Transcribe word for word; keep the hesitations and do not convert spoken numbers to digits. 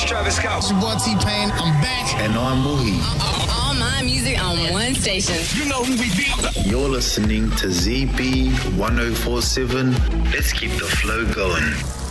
Travis Scott. It's your boy T-Pain. I'm back. And I'm Muhi. All my music on one station. You know who we be. You're listening to Z B one oh four seven. Let's keep the flow going.